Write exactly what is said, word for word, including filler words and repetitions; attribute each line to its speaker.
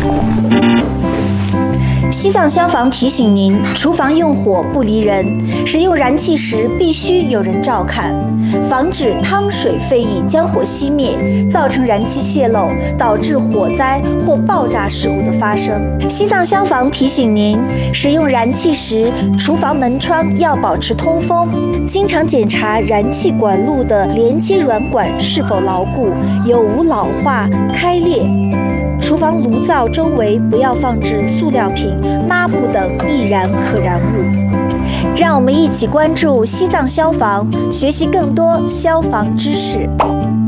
Speaker 1: 西藏消防提醒您：厨房用火不离人，使用燃气时必须有人照看，防止汤水沸溢将火熄灭，造成燃气泄漏，导致火灾或爆炸事故的发生。西藏消防提醒您：使用燃气时，厨房门窗要保持通风，经常检查燃气管路的连接软管是否牢固，有无老化、开裂。厨房炉灶周围不要放置塑料瓶、抹布等易燃可燃物。让我们一起关注西藏消防，学习更多消防知识。